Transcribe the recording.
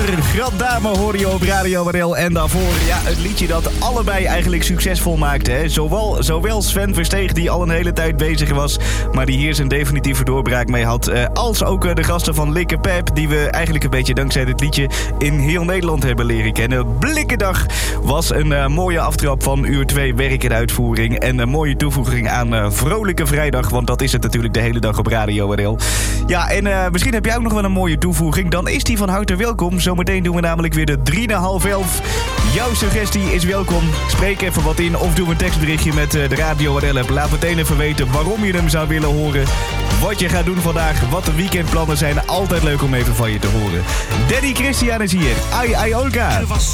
Grand Dame hoor je op Radio WRL. En daarvoor het liedje dat allebei eigenlijk succesvol maakte. Hè. Zowel Sven Versteeg, die al een hele tijd bezig was, maar die hier zijn definitieve doorbraak mee had. Als ook de gasten van Likke Pep, die we eigenlijk een beetje dankzij dit liedje in heel Nederland hebben leren kennen. Blikkendag was een mooie aftrap van uur 2 werk en uitvoering. En een mooie toevoeging aan Vrolijke Vrijdag, want dat is het natuurlijk de hele dag op Radio WRL. Ja, en misschien heb jij ook nog wel een mooie toevoeging. Dan is die van harte welkom. Zometeen doen we namelijk weer de 3:30. Jouw suggestie is welkom. Spreek even wat in of doe een tekstberichtje met de Radio WRL app. Laat meteen even weten waarom je hem zou willen horen. Wat je gaat doen vandaag, wat de weekendplannen zijn. Altijd leuk om even van je te horen. Daddy Christian is hier. Ai, ai, Olga.